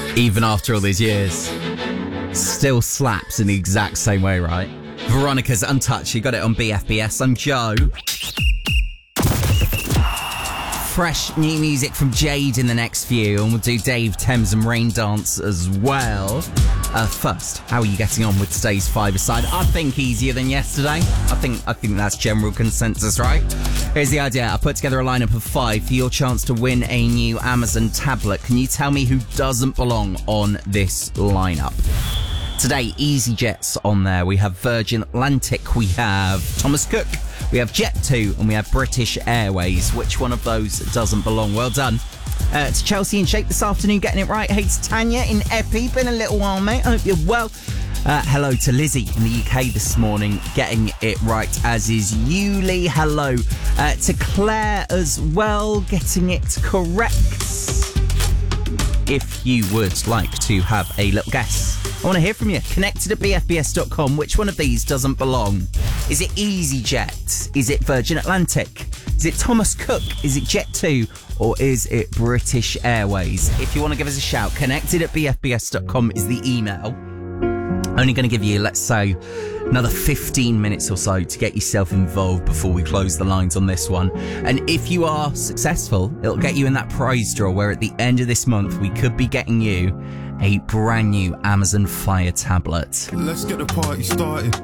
Even after all these years, still slaps in the exact same way, right? Veronica's Untouched, you got it on BFBS. I'm Joe. Fresh new music from Jade in the next few, and we'll do Dave, Thames and Rain Dance as well. First, how are you getting on with today's five-a-side? I think easier than yesterday. I think that's general consensus, right? Here's the idea. I put together a lineup of 5 for your chance to win a new Amazon tablet. Can you tell me who doesn't belong on this lineup? Today, EasyJet's on there. We have Virgin Atlantic. We have Thomas Cook. We have Jet2, and we have British Airways. Which one of those doesn't belong? Well done. To Chelsea in Shape this afternoon, getting it right. Hey, to Tanya in Epi. Been a little while, mate. I hope you're well. Hello to Lizzie in the UK this morning, getting it right, as is Yuli. Hello to Claire as well, getting it correct. If you would like to have a little guess, I want to hear from you. Connected at bfbs.com. Which one of these doesn't belong? Is it EasyJet? Is it Virgin Atlantic? Is it Thomas Cook? Is it Jet2? Or is it British Airways? If you want to give us a shout, connected at bfbs.com is the email. Only going to give you, let's say, another 15 minutes or so to get yourself involved before we close the lines on this one. And if you are successful, it'll get you in that prize draw where at the end of this month, we could be getting you a brand new Amazon Fire tablet. Let's get the party started.